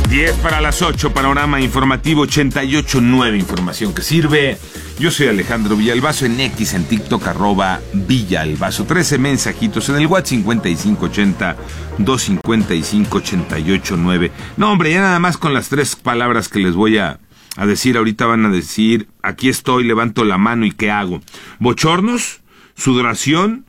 10 para las 8, panorama informativo 88.9, información que sirve. Yo soy Alejandro Villalbazo, en X, en TikTok, @Villalbazo. 13 mensajitos en el WhatsApp, 5580-255-88.9. No, hombre, ya nada más con las 3 palabras que les voy a decir. Ahorita van a decir, aquí estoy, levanto la mano y ¿qué hago? Bochornos, sudoración,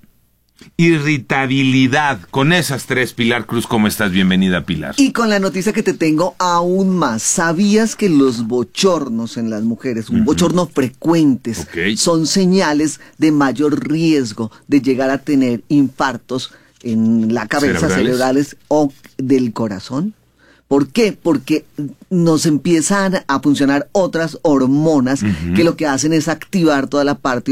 irritabilidad. Con esas 3, Pilar Cruz, ¿cómo estás? Bienvenida, Pilar. Y con la noticia que te tengo aún más. ¿Sabías que los bochornos en las mujeres, un bochorno frecuentes, son señales de mayor riesgo de llegar a tener infartos en la cabeza, cerebrales o del corazón? ¿Por qué? Porque nos empiezan a funcionar otras hormonas que lo que hacen es activar toda la parte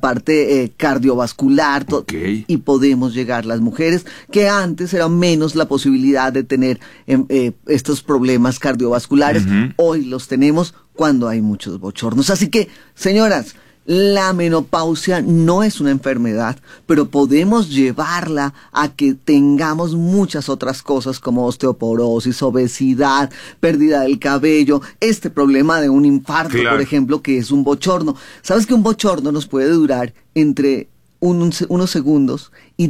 cardiovascular y podemos llegar, las mujeres que antes era menos la posibilidad de tener estos problemas cardiovasculares, hoy los tenemos cuando hay muchos bochornos. Así que, señoras, la menopausia no es una enfermedad, pero podemos llevarla a que tengamos muchas otras cosas como osteoporosis, obesidad, pérdida del cabello, este problema de un infarto, por ejemplo, que es un bochorno. ¿Sabes que un bochorno nos puede durar entre unos segundos y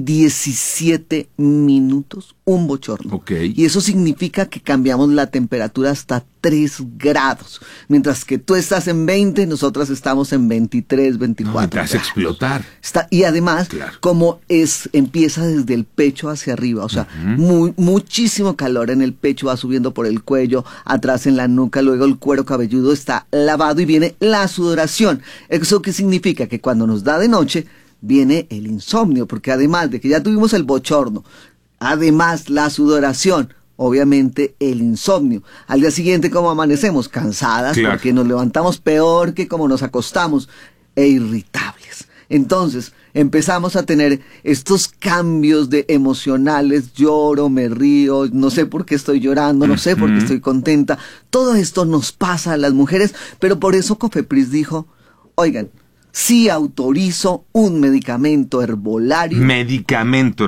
17 minutos? Un bochorno. Y eso significa que cambiamos la temperatura hasta 3 grados. Mientras que tú estás en 20, nosotras estamos en 23, 24. Te hace explotar. Y además, como empieza desde el pecho hacia arriba, o sea, muchísimo calor en el pecho, va subiendo por el cuello, atrás en la nuca, luego el cuero cabelludo está lavado y viene la sudoración. ¿Eso qué significa? Que cuando nos da de noche, viene el insomnio, porque además de que ya tuvimos el bochorno, además la sudoración, obviamente el insomnio. Al día siguiente, ¿cómo amanecemos? Cansadas, porque nos levantamos peor que como nos acostamos, e irritables. Entonces, empezamos a tener estos cambios emocionales, lloro, me río, no sé por qué estoy llorando, no sé por qué estoy contenta. Todo esto nos pasa a las mujeres, pero por eso Cofepris dijo, oigan, sí autorizo un medicamento herbolario. Medicamento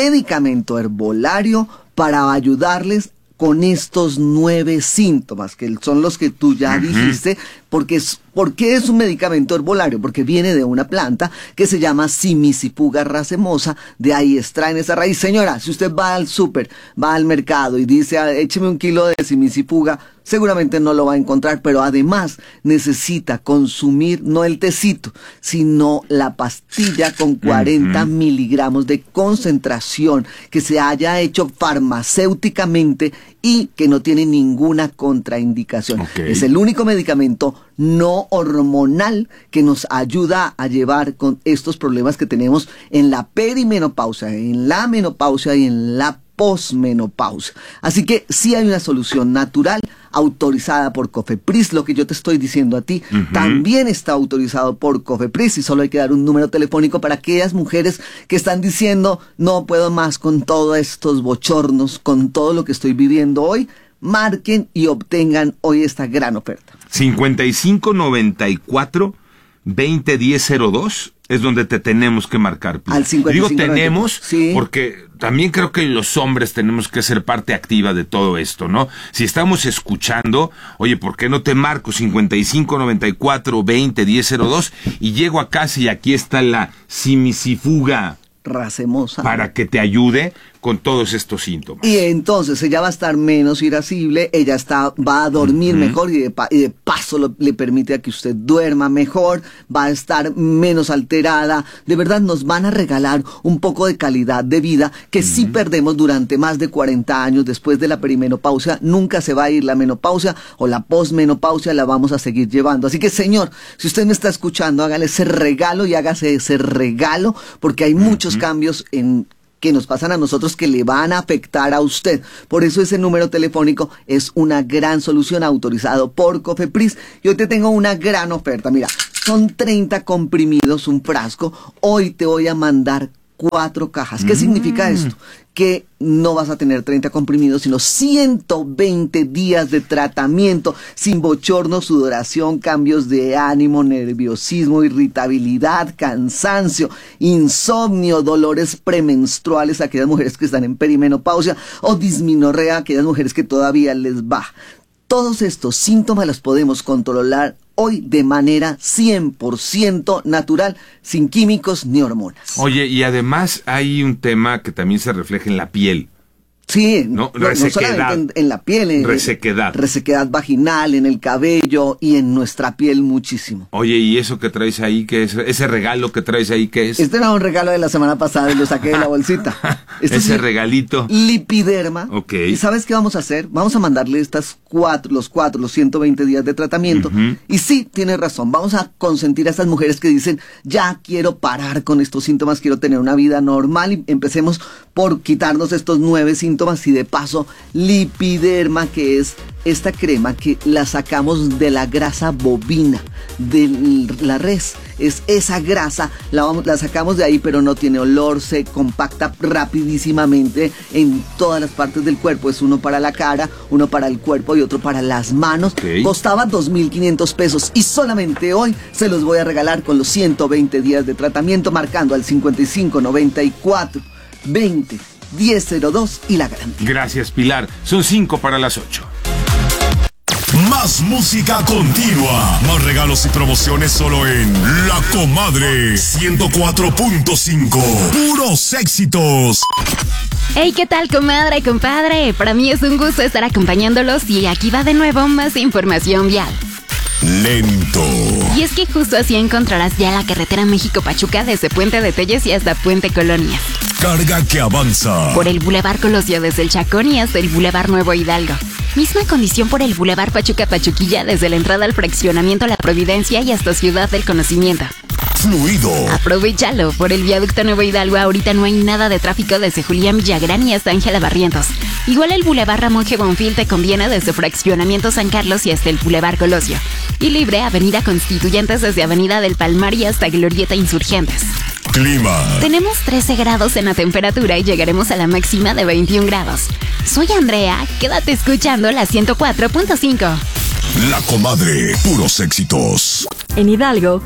herbolario para ayudarles con estos 9 síntomas, que son los que tú ya dijiste. ¿Por qué es un medicamento herbolario? Porque viene de una planta que se llama Cimicifuga racemosa, de ahí extraen esa raíz. Señora, si usted va al súper, va al mercado y dice, écheme 1 kilo de Cimicifuga, seguramente no lo va a encontrar, pero además necesita consumir no el tecito, sino la pastilla con 40 miligramos de concentración que se haya hecho farmacéuticamente y que no tiene ninguna contraindicación. Es el único medicamento no hormonal que nos ayuda a llevar con estos problemas que tenemos en la perimenopausia, en la menopausia y en la posmenopausia. Así que sí hay una solución natural autorizada por Cofepris. Lo que yo te estoy diciendo a ti también está autorizado por Cofepris, y solo hay que dar un número telefónico para aquellas mujeres que están diciendo, no puedo más con todos estos bochornos, con todo lo que estoy viviendo hoy. Marquen y obtengan hoy esta gran oferta. 5594-201002 es donde te tenemos que marcar. Al 55, digo tenemos, porque también creo que los hombres tenemos que ser parte activa de todo esto, ¿no? Si estamos escuchando, oye, ¿por qué no te marco 5594-201002 y llego a casa y aquí está la Cimicifuga racemosa para que te ayude con todos estos síntomas? Y entonces ella va a estar menos irascible, ella va a dormir mejor, y de paso le permite a que usted duerma mejor, va a estar menos alterada. De verdad nos van a regalar un poco de calidad de vida que sí perdemos durante más de 40 años después de la perimenopausia. Nunca se va a ir la menopausia, o la posmenopausia la vamos a seguir llevando. Así que, señor, si usted me está escuchando, hágale ese regalo y hágase ese regalo, porque hay muchos cambios que nos pasan a nosotros que le van a afectar a usted. Por eso ese número telefónico es una gran solución, autorizado por Cofepris. Yo te tengo una gran oferta. Mira, son 30 comprimidos, un frasco. Hoy te voy a mandar 4 cajas. ¿Qué significa esto? Que no vas a tener 30 comprimidos, sino 120 días de tratamiento, sin bochorno, sudoración, cambios de ánimo, nerviosismo, irritabilidad, cansancio, insomnio, dolores premenstruales, aquellas mujeres que están en perimenopausia, o dismenorrea, aquellas mujeres que todavía les baja. Todos estos síntomas los podemos controlar hoy de manera 100% natural, sin químicos ni hormonas. Oye, y además hay un tema que también se refleja en la piel. Sí, no solamente en la piel, resequedad vaginal, en el cabello y en nuestra piel muchísimo. Oye, ¿y eso que traes ahí qué es? ¿Ese regalo que traes ahí qué es? Este era un regalo de la semana pasada y lo saqué de la bolsita. Ese regalito. Lipiderma. Ok. ¿Y sabes qué vamos a hacer? Vamos a mandarle los 120 días de tratamiento. Y sí, tienes razón, vamos a consentir a estas mujeres que dicen, ya quiero parar con estos síntomas, quiero tener una vida normal, y empecemos por quitarnos estos 9 síntomas. Y de paso, Lipiderma, que es esta crema que la sacamos de la grasa bovina, de la res. Es esa grasa, la sacamos de ahí, pero no tiene olor, se compacta rapidísimamente en todas las partes del cuerpo. Es uno para la cara, uno para el cuerpo y otro para las manos. Okay. Costaba 2.500 pesos y solamente hoy se los voy a regalar con los 120 días de tratamiento, marcando al 55 94 20 1002 y la garantía. Gracias, Pilar. Son 5 para las 8. Más música continua. Más regalos y promociones solo en La Comadre 104.5. Puros éxitos. Hey, ¿qué tal, comadre, compadre? Para mí es un gusto estar acompañándolos y aquí va de nuevo más información vial. Lento. Y es que justo así encontrarás ya la carretera México-Pachuca desde Puente de Telles y hasta Puente Colonias. Carga que avanza. Por el Boulevard Colosio desde el Chacón y hasta el Boulevard Nuevo Hidalgo. Misma condición por el Boulevard Pachuca-Pachuquilla desde la entrada al fraccionamiento La Providencia y hasta Ciudad del Conocimiento. Fluido. Aprovechalo, por el viaducto Nuevo Hidalgo ahorita no hay nada de tráfico desde Julián Villagrán y hasta Ángela Barrientos. Igual el Boulevard Ramón G. Bonfil te conviene desde Fraccionamiento San Carlos y hasta el Boulevard Colosio. Y libre Avenida Constituyentes desde Avenida del Palmar y hasta Glorieta Insurgentes. Clima. Tenemos 13 grados en la temperatura y llegaremos a la máxima de 21 grados. Soy Andrea, quédate escuchando la 104.5. La Comadre, puros éxitos. En Hidalgo,